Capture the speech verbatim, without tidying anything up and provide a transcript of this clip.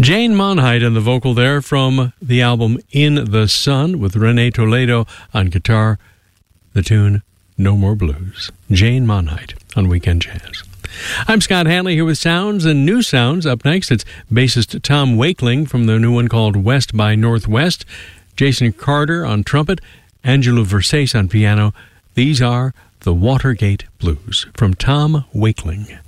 Jane Monheit on the vocal there from the album In the Sun with Renee Toledo on guitar. The tune No More Blues. Jane Monheit on Weekend Jazz. I'm Scott Hanley here with sounds and new sounds. Up next, it's bassist Tom Wakeling from the new one called West by Northwest, Jason Carter on trumpet, Angelo Versace on piano. These are the Watergate Blues from Tom Wakeling.